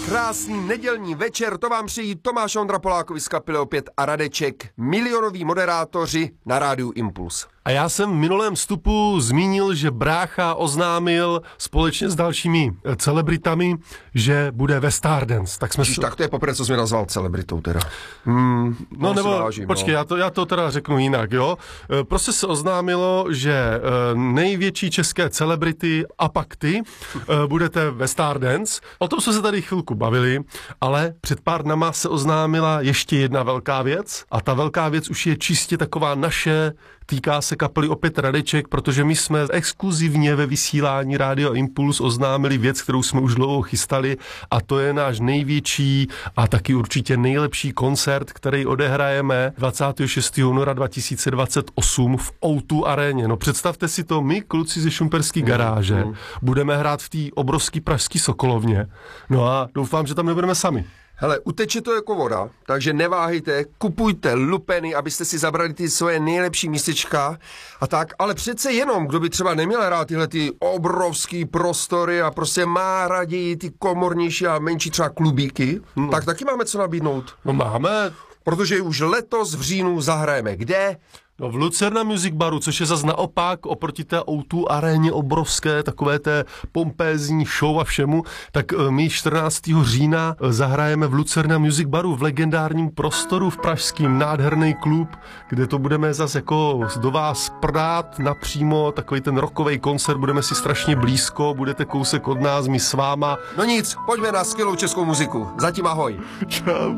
Krásný nedělní večer, to vám přejí Tomáš Ondra Polákovi z kapely Opět a Radeček, milionoví moderátoři na rádiu Impuls. A já jsem v minulém vstupu zmínil, že brácha oznámil společně s dalšími celebritami, že bude ve Stardance. Tak jsme Tak to je poprvé, co jsi mě nazval celebritou teda. No nebo, vážím, počkej, já to teda řeknu jinak, jo. Prostě se oznámilo, že největší české celebrity a pak ty budete ve Stardance. O tom jsme se tady chvilku bavili, ale před pár dnama se oznámila ještě jedna velká věc a ta velká věc už je čistě taková naše, týká se kapely Opět Radeček, protože my jsme exkluzivně ve vysílání Rádia Impuls oznámili věc, kterou jsme už dlouho chystali, a to je náš největší a taky určitě nejlepší koncert, který odehrajeme 26. února 2028 v O2 aréně. No představte si to, my kluci ze Šumperský garáže budeme hrát v té obrovský pražský Sokolovně. No a doufám, že tam nebudeme sami. Hele, uteče to jako voda, takže neváhejte, kupujte lupeny, abyste si zabrali ty svoje nejlepší místečka a tak, ale přece jenom, kdo by třeba neměl rád tyhle ty obrovský prostory a prostě má raději ty komornější a menší třeba klubíky, tak taky máme co nabídnout. No máme. Protože už letos v říjnu zahrajeme kde? No v Lucerna Music Baru, což je zas naopak oproti té O2 aréně obrovské, takové té pompézní show a všemu, tak my 14. října zahrajeme v Lucerna Music Baru v legendárním prostoru v pražským, nádherný klub, kde to budeme zas jako do vás prdát napřímo, takový ten rockový koncert, budeme si strašně blízko, budete kousek od nás, my s váma. No nic, pojďme na skvělou českou muziku. Zatím ahoj. Čau.